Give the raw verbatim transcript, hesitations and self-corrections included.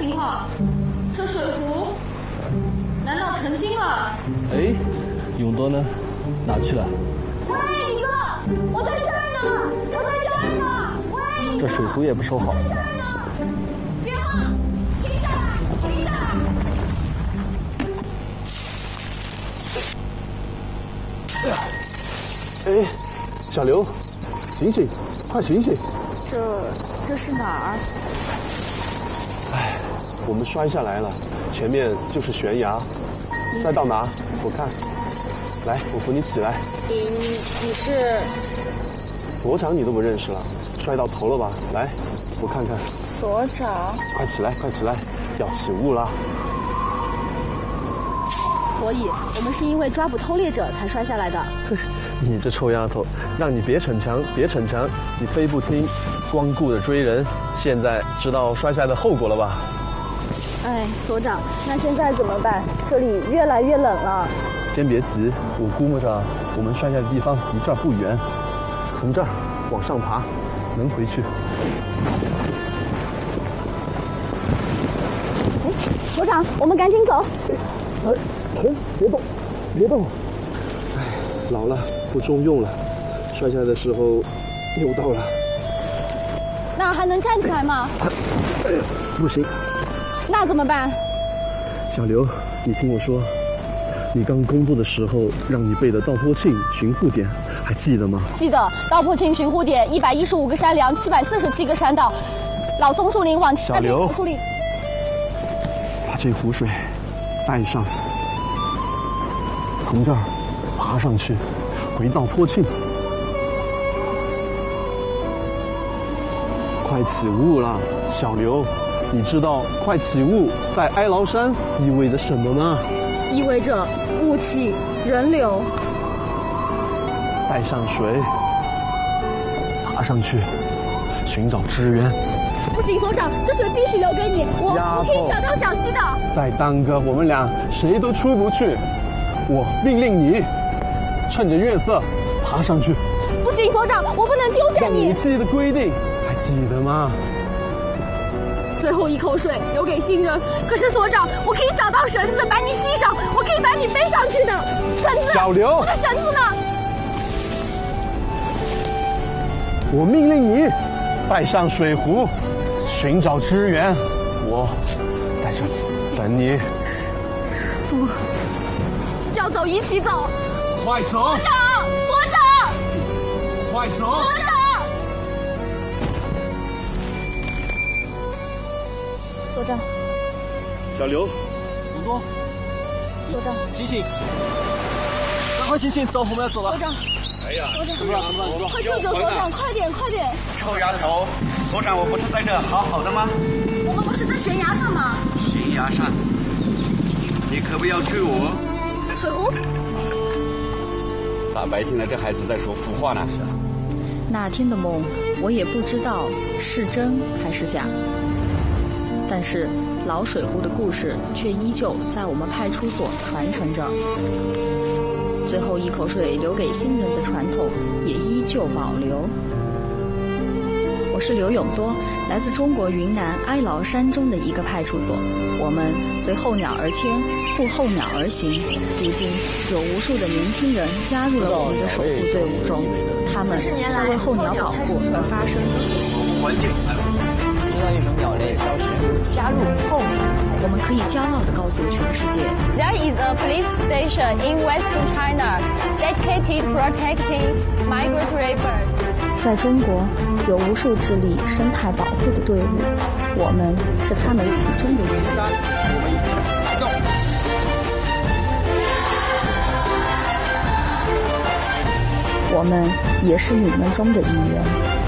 情况？这水壶难道成精了？ 哎，永多呢？哪去了？ 喂，你哥，我在这儿呢，我在这儿呢。喂， 这水壶也不收好。 在这儿呢，别慌，停下来，停下来。 哎，小刘，醒醒，快醒醒！ 这这是哪儿？ 哎，我们摔下来了，前面就是悬崖，摔到哪？我看，来，我扶你起来。 你你是所长你都不认识了，摔到头了吧？来，我看看。 所长。 快起来，快起来，要起雾了。 所以我们是因为抓捕偷猎者才摔下来的。 你这臭丫头，让你别逞强，别逞强，你非不听，光顾着追人，现在知道摔下的后果了吧？ 哎，所长，那现在怎么办？这里越来越冷了。 先别急，我估摸着我们摔下的地方离这儿不远，从这儿往上爬，能回去。 哎，所长，我们赶紧走。 哎，停，别动，别动。哎，老了，不中用了，摔下来的时候扭到了。 那还能站起来吗？ 哎呀，不行。 那怎么办？ 小刘，你听我说，你刚工作的时候让你背的道坡庆巡护点，还记得吗？ 记得，道坡庆巡护点一百一十五个山梁，七百四十七个山道，老松树林往小刘， 树林， 把这壶水带上，从这儿爬上去，回道坡庆。快起雾了，小刘。你知道快起雾在哀牢山意味着什么吗？ 意味着雾气、人流。 带上水，爬上去，寻找支援。 不行，所长，这水必须留给你，我我可以找到小溪的。 再耽搁，我们俩谁都出不去。我命令你，趁着月色爬上去。 不行，所长，我不能丢下你。 让你记的规定还记得吗？ 最后一口水留给新人。可是所长，我可以找到绳子把你系上，我可以把你背上去的。绳子， 小刘， 我的绳子呢？ 我命令你带上水壶，寻找支援。我在这里等你。 不，要走一起走。 快走！ 所长，所长， 快走！ 所长。所长， 小刘， 永多， 所长， 醒醒，赶快醒醒，走，我们要走了。 所长， 哎呀， 怎么了？怎么了？ 快救救所长，快点，快点！ 臭丫头，所长，我不是在这好好的吗？ 我们不是在悬崖上吗？ 悬崖上，你可不要追我。 水壶。 大白天的，这孩子在说胡话呢。 那天的梦，我也不知道是真还是假。但是老水壶的故事却依旧在我们派出所传承着，最后一口水留给新人的传统也依旧保留。我是刘永多，来自中国云南哀牢山中的一个派出所，我们随候鸟而迁，赴候鸟而行。如今有无数的年轻人加入了我们的守护队伍中，他们在为候鸟保护而发声。 环境。 知道一种鸟类消失， 加入候鸟，我们可以骄傲地告诉全世界 There is a police station in Western China dedicated protecting migratory birds. 在中国，有无数致力生态保护的队伍，我们是他们其中的一员。 我们一起行动。 我们也是你们中的一员。